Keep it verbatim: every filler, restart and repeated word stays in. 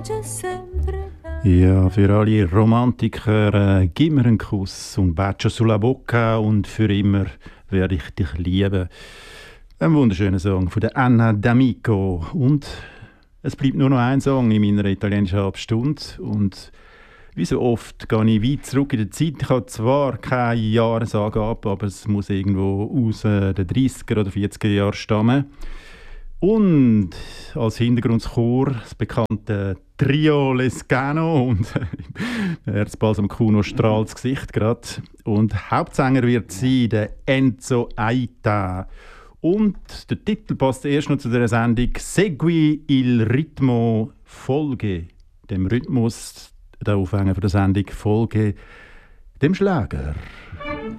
Ja, für alle Romantiker, äh, gib mir einen Kuss und Bacio sulla bocca und für immer werde ich dich lieben. Ein wunderschöner Song von der Anna D'Amico. Und es bleibt nur noch ein Song in meiner italienischen Halbstunde. Und wie so oft gehe ich weit zurück in der Zeit. Ich habe zwar keine Jahresangabe, aber es muss irgendwo aus äh, den dreißiger oder vierziger Jahren stammen. Und als Hintergrundchor das bekannte Trio Lescano und Erzbalsam Kuno strahlt das Gesicht gerade. Und Hauptsänger wird sie der Enzo Aita. Und der Titel passt erst noch zu der Sendung Segui il ritmo, folge dem Rhythmus, der Aufhänger für der Sendung, folge dem Schlager.